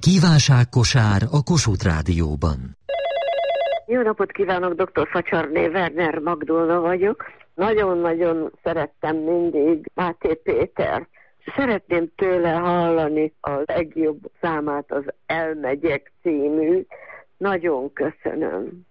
Kívánságkosár a Kossuth Rádióban. Jó napot kívánok, dr. Facsarné, Werner Magdolna vagyok. Nagyon-nagyon szerettem mindig Máté Pétert. Szeretném tőle hallani a legjobb számát, az Elmegyek című. Nagyon köszönöm.